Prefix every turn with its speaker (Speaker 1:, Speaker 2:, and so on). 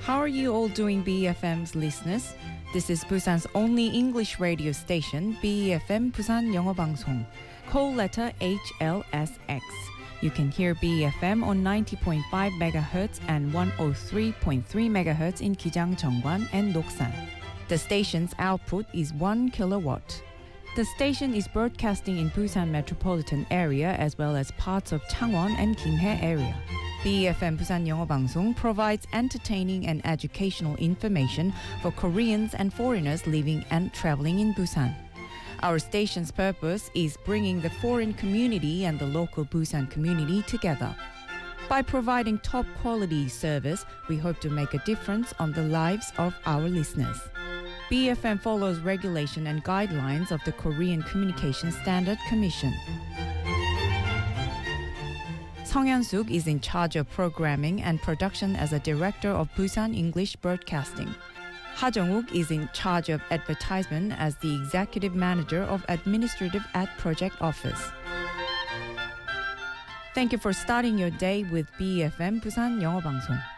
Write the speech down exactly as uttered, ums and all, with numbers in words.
Speaker 1: How are you all doing, B E F M's listeners? This is Busan's only English radio station, B E F M Busan 영어 방송. Call letter H L S X. You can hear B E F M on ninety point five megahertz and one oh three point three megahertz in Gijang, Jeongwan, and Doksan. The station's output is one kilowatt. The station is broadcasting in Busan metropolitan area as well as parts of Changwon and Gimhae area. B E F M Busan 영어 방송 provides entertaining and educational information for Koreans and foreigners living and traveling in Busan. Our station's purpose is bringing the foreign community and the local Busan community together. By providing top quality service, we hope to make a difference on the lives of our listeners. B E F M follows regulation and guidelines of the Korean Communication Standard Commission. Song Hyun-suk is in charge of programming and production as a director of Busan English Broadcasting. Ha Jung-wook is in charge of advertisement as the executive manager of Administrative at Project Office. Thank you for starting your day with B E F M Busan 영어 방송.